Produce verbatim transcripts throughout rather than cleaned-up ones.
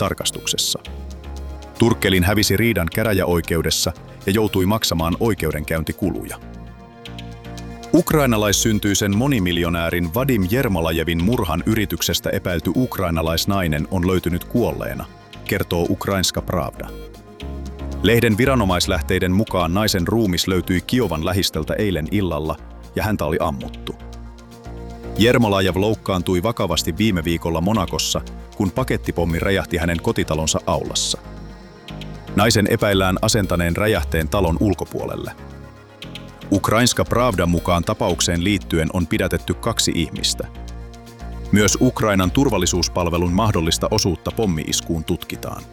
tarkastuksessa. Turkkelin hävisi riidan käräjäoikeudessa ja joutui maksamaan oikeudenkäyntikuluja. Ukrainalaissyntyisen monimiljonäärin Vadim Jermolajevin murhan yrityksestä epäilty ukrainalaisnainen on löytynyt kuolleena, kertoo Ukrainska Pravda. Lehden viranomaislähteiden mukaan naisen ruumis löytyi Kiovan lähistöltä eilen illalla ja häntä oli ammuttu. Jermolajev loukkaantui vakavasti viime viikolla Monakossa, kun pakettipommi räjähti hänen kotitalonsa aulassa. Naisen epäillään asentaneen räjähteen talon ulkopuolelle. Ukrainska Pravdan mukaan tapaukseen liittyen on pidätetty kaksi ihmistä. Myös Ukrainan turvallisuuspalvelun mahdollista osuutta pommi-iskuun tutkitaan.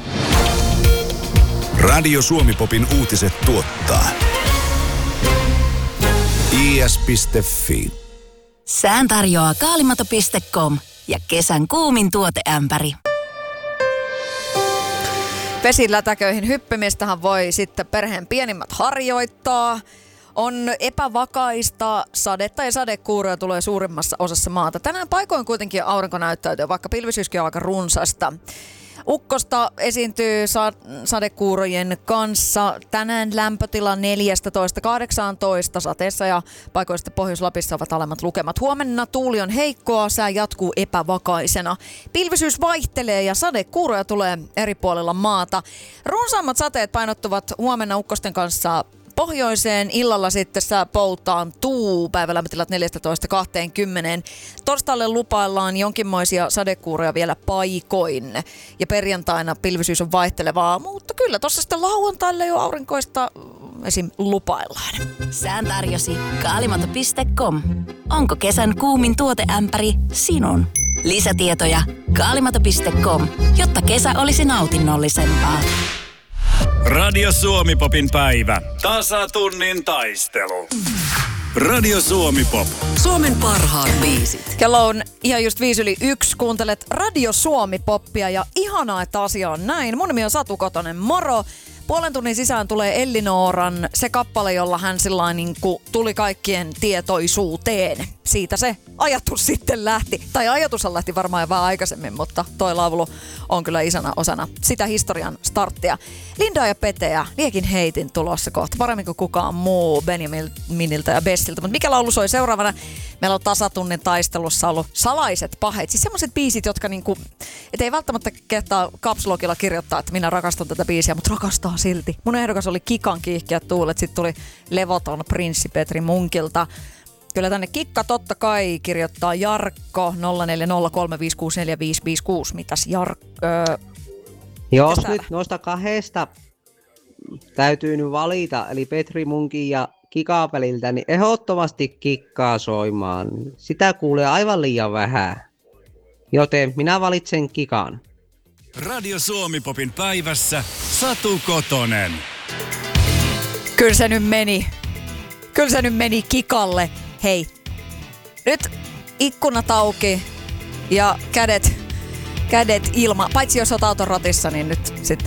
Radio Suomi-popin uutiset tuottaa i s piste f i. Sään tarjoaa kaalimato piste com ja kesän kuumin tuoteämpäri. Vesilätäköihin hyppimistähän voi sitten perheen pienimmät harjoittaa. On epävakaista sadetta ja sadekuuroja tulee suurimmassa osassa maata. Tänään paikoin kuitenkin aurinko näyttäytyy, vaikka pilvisyyskin on aika runsasta. Ukkosta esiintyy sa- sadekuurojen kanssa. Tänään lämpötila neljätoista kahdeksantoista sateessa ja paikoista Pohjois-Lapissa ovat alemmat lukemat. Huomenna tuuli on heikkoa, sää jatkuu epävakaisena. Pilvisyys vaihtelee ja sadekuuroja tulee eri puolilla maata. Runsaammat sateet painottuvat huomenna ukkosten kanssa pohjoiseen, illalla sitten sää poutaantuu, päivälämpötilat neljätoista kaksikymmentä. Torstaille lupaillaan jonkinmoisia sadekuuroja vielä paikoin. Ja perjantaina pilvisyys on vaihtelevaa, mutta kyllä tuossa sitten lauantaille jo aurinkoista esim. Lupaillaan. Sään tarjosi kaalimato piste com. Onko kesän kuumin tuoteämpäri sinun? Lisätietoja kaalimato piste com, jotta kesä olisi nautinnollisempaa. Radio Suomi-popin päivä. Tasatunnin taistelu. Radio Suomi-pop. Suomen parhaat biisit. Kello on ihan just viisi yli yksi. Kuuntelet Radio Suomi-poppia ja ihanaa, että asia on näin. Mun nimi on Satu Kotonen. Moro! Puolen tunnin sisään tulee Ellinooran se kappale, jolla hän sillain niin kuin tuli kaikkien tietoisuuteen. Siitä se ajatus sitten lähti. Tai ajatushan lähti varmaan jo vähän aikaisemmin, mutta toi laulu on kyllä isona osana sitä historian starttia. Linda ja Peteä, liekin heitin tulossa kohta. Paremmin kuin kukaan muu Benjaminilta ja Bessiltä. Mutta mikä laulu soi seuraavana? Meillä on tasatunnin taistelussa ollut salaiset pahet. Siis semmoiset biisit, jotka niinku, et ei välttämättä kehtaa kapsulokilla kirjoittaa, että minä rakastan tätä biisiä, mutta rakastaa silti. Mun ehdokas oli Kikan kiihkeät tuulet, sitten tuli levoton prinssi Petri Munkilta. Kyllä tänne Kikka totta kai kirjoittaa Jarkko nolla neljä nolla kolme viisi kuusi neljä viisi viisi kuusi. Mitäs Jarkko? Öö, Jos nyt täällä noista kahdesta täytyy nyt valita, eli Petri Munkin ja Kikaa väliltä, niin ehdottomasti Kikkaa soimaan. Sitä kuulee aivan liian vähän. Joten minä valitsen Kikan. Radio Suomi-popin päivässä Satu Kotonen. Kyllä se nyt meni. Kyllä se nyt meni Kikalle. Hei, nyt ikkunat auki ja kädet, kädet ilma. Paitsi jos olet auton ratissa, niin nyt sitten